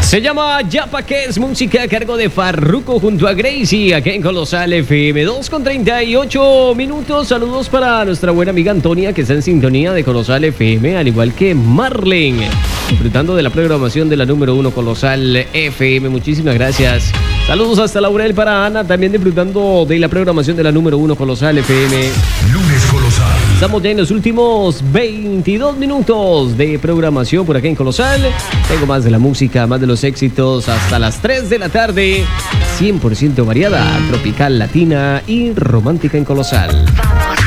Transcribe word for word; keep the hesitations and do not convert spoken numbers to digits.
Se llama Yapa, que es música a cargo de Farruko junto a Gracie, aquí en Colosal F M. dos con treinta y ocho minutos. Saludos para nuestra buena amiga Antonia, que está en sintonía de Colosal F M, al igual que Marlene, disfrutando de la programación de la número uno Colosal F M. Muchísimas gracias. Saludos hasta Laurel para Ana, también disfrutando de la programación de la número uno Colosal F M. Lunes Colosal. Estamos ya en los últimos veintidós minutos de programación por aquí en Colosal. Tengo más de la música, más de los éxitos hasta las tres de la tarde. cien por ciento variada, tropical, latina y romántica en Colosal.